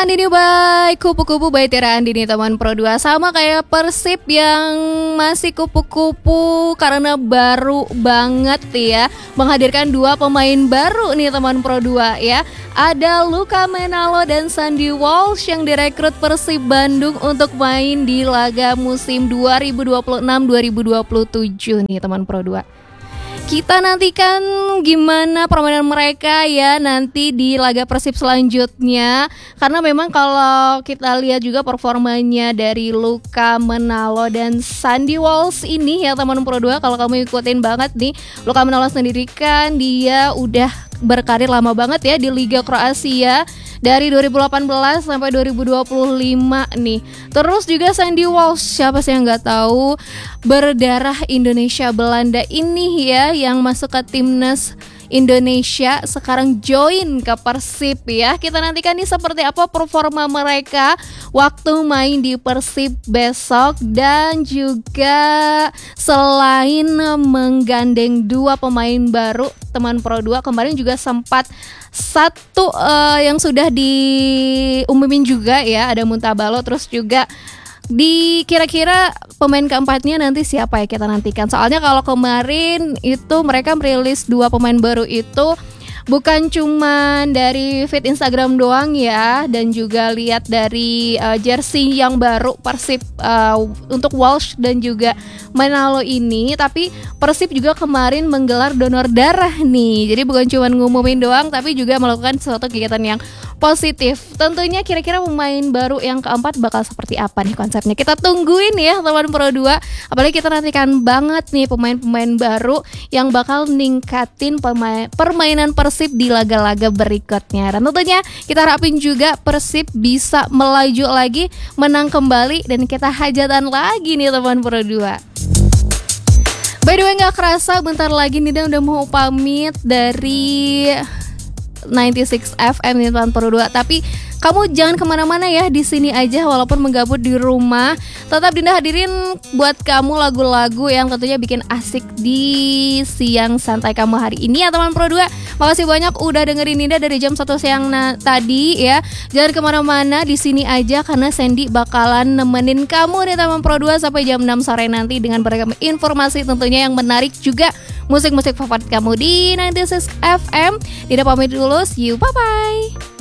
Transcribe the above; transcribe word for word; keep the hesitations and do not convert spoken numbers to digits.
Andini by Kupu-Kupu by Tira Andini teman Pro dua. Sama kayak Persib yang masih kupu-kupu karena baru banget ya menghadirkan dua pemain baru nih teman Pro dua ya. Ada Luka Menalo dan Sandy Walsh yang direkrut Persib Bandung untuk main di laga musim dua ribu dua puluh enam dua ribu dua puluh tujuh nih teman Pro dua. Kita nantikan gimana permainan mereka ya nanti di laga Persib selanjutnya. Karena memang kalau kita lihat juga performanya dari Luka Menalo dan Sandy Walsh ini ya teman Pro dua. Kalau kamu ikutin banget nih, Luka Menalo sendiri kan dia udah berkarir lama banget ya di Liga Kroasia dari dua ribu delapan belas sampai dua ribu dua puluh lima nih. Terus juga Sandy Walsh, siapa sih yang nggak tahu, berdarah Indonesia Belanda ini ya yang masuk ke timnas Indonesia, sekarang join ke Persib ya. Kita nantikan nih seperti apa performa mereka waktu main di Persib besok. Dan juga selain menggandeng dua pemain baru teman Pro dua, kemarin juga sempat satu uh, yang sudah diumumin juga ya, ada Muntabalo. Terus juga di kira-kira pemain keempatnya nanti siapa ya, kita nantikan. Soalnya kalau kemarin itu mereka merilis dua pemain baru itu bukan cuman dari feed Instagram doang ya, dan juga lihat dari uh, jersey yang baru Persib uh, untuk Walsh dan juga Menalo ini, tapi Persib juga kemarin menggelar donor darah nih. Jadi bukan cuman ngumumin doang, tapi juga melakukan suatu kegiatan yang positif. Tentunya kira-kira pemain baru yang keempat bakal seperti apa nih konsepnya. Kita tungguin ya teman Pro dua. Apalagi kita nantikan banget nih pemain-pemain baru yang bakal ningkatin pemain, permainan Persib di laga-laga berikutnya. Dan tentunya kita harapin juga Persib bisa melaju lagi, menang kembali, dan kita hajatan lagi nih teman Pro dua. By the way, gak kerasa bentar lagi Nida udah mau pamit dari sembilan puluh enam F M nih teman Pro dua. Tapi kamu jangan kemana-mana ya, di sini aja walaupun menggabut di rumah. Tetap Dinda hadirin buat kamu lagu-lagu yang tentunya bikin asik di siang santai kamu hari ini ya teman Pro dua. Makasih banyak udah dengerin Dinda dari jam satu siang na- tadi ya. Jangan kemana-mana, di sini aja karena Sandy bakalan nemenin kamu nih teman Pro dua sampai jam enam sore nanti dengan beragam informasi tentunya yang menarik juga, musik-musik favorit kamu di sembilan puluh enam F M. Dinda pamit dulu, see you, bye-bye.